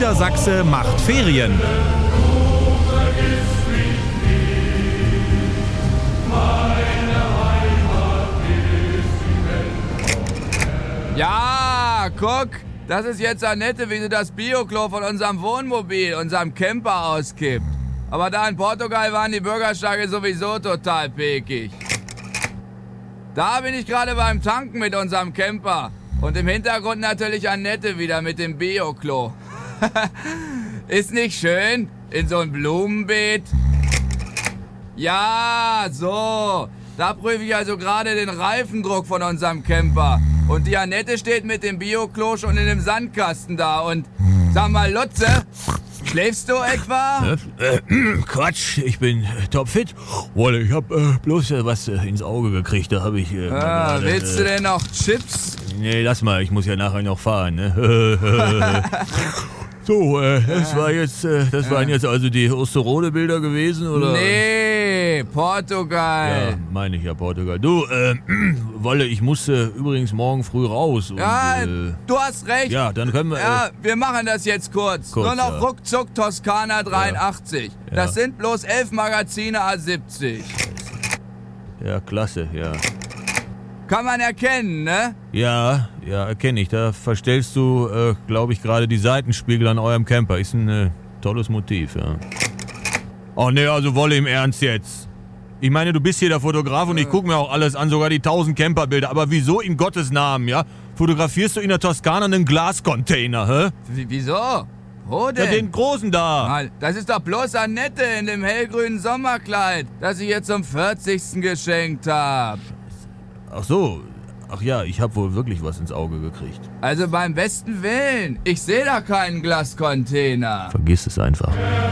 Niedersachse macht Ferien. Ja, guck, das ist jetzt Annette, wie sie das Bioklo von unserem Wohnmobil, unserem Camper auskippt. Aber da in Portugal waren die Bürgersteige sowieso total pekig. Da bin ich gerade beim Tanken mit unserem Camper. Und im Hintergrund natürlich Annette wieder mit dem Bioklo. Ist nicht schön? In so ein Blumenbeet? Ja, so. Da prüfe ich also gerade den Reifendruck von unserem Camper. Und die Annette steht mit dem Bioklo schon in dem Sandkasten da. Und sag mal, Lutze, schläfst du etwa? Quatsch, ich bin topfit. Wolle, ich hab bloß was ins Auge gekriegt, da hab ich... willst du denn noch Chips? Nee, lass mal, ich muss ja nachher noch fahren, ne? So, das waren jetzt also die Osterode-Bilder gewesen, oder? Nee, Portugal. Ja, meine ich ja, Portugal. Du, Wolle, ich musste übrigens morgen früh raus. Und, Ja, du hast recht. Ja, dann können wir... Ja, wir machen das jetzt kurz. Nur noch ja. ruckzuck Toskana 83. Ja. Das sind bloß 11 Magazine A70. Ja, klasse, ja. Kann man erkennen, ne? Ja, erkenne ich. Da verstellst du, glaube ich, gerade die Seitenspiegel an eurem Camper. Ist ein tolles Motiv, ja. Oh ne, also Wolle im Ernst jetzt. Ich meine, du bist hier der Fotograf und ich gucke mir auch alles an, sogar die 1000 Camperbilder. Aber wieso in Gottes Namen, ja? Fotografierst du in der Toskana einen Glascontainer, hä? Wieso? Wo denn? Ja, den großen da. Mal, das ist doch bloß Annette in dem hellgrünen Sommerkleid, das ich ihr zum 40. geschenkt hab. Ach so. Ach ja, ich habe wohl wirklich was ins Auge gekriegt. Also beim besten Willen, ich sehe da keinen Glascontainer. Vergiss es einfach.